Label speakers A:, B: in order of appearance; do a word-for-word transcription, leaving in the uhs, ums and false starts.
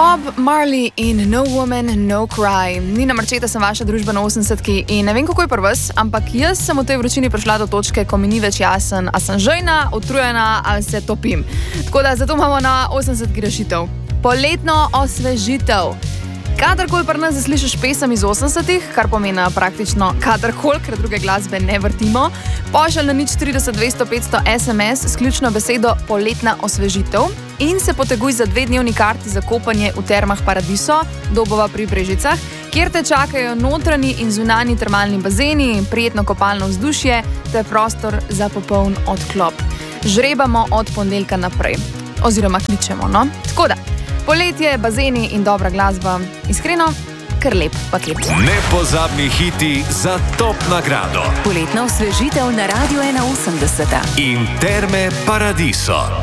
A: Bob Marley in No Woman, No Cry. Nina Marčeta sem vaša družba na osemdesetki in ne vem, kako je pri vas, ampak jaz sem v tej vročini prišla do točke, ko mi ni več jasen, a sem žejna, utrujena ali se topim. Tako da zato imamo na osemdesetki rešitev. Poletno osvežitev. Kadarkoli pri nas zaslišiš pesem iz osemdesetih, kar pomeni praktično kadarkoli, ker druge glasbe ne vrtimo, pošelj na nič trideset dvesto petsto es em es s ključno besedo poletna osvežitev in se poteguj za dve dnevni karti za kopanje v termah Paradiso, Dobova pri Brežicah, kjer te čakajo notranji in zunanji termalni bazeni, prijetno kopalno vzdušje ter prostor za popoln odklop. Žrebamo od ponedeljka naprej. Oziroma kličemo, no? Tako da, poletje, bazeni in dobra glasba. Iskreno, kar lep paket.
B: Nepozabni hiti za top nagrado.
C: Poletna osvežitev na Radiu ena osemdeset.
B: In Terme Paradiso.